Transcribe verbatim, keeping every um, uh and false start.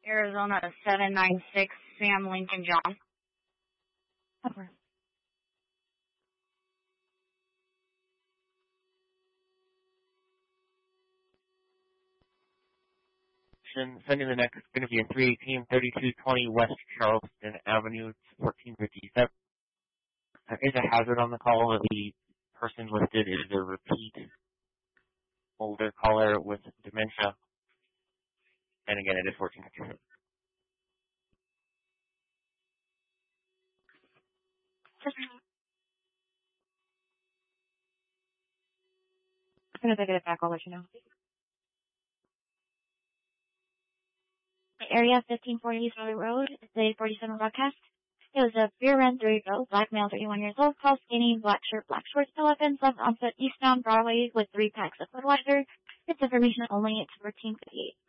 Arizona seven nine six, Sam Lincoln John. Over. Sending the next is going to be a three eighteen thirty-two twenty West Charleston Avenue, fourteen fifty-seven. There is a hazard on the call. The person listed is a repeat older caller with dementia. And again, it is fourteen fifty-seven. As soon as I get it back, I'll let you know. Area fifteen forty East Valley Road, it's a forty-seven broadcast. It was a beer run through go, black male, thirty-one years old, tall, skinny, black shirt, black shorts, elephants, left on foot, eastbound Broadway with three packs of Budweiser. It's information only, it's fourteen fifty-eight.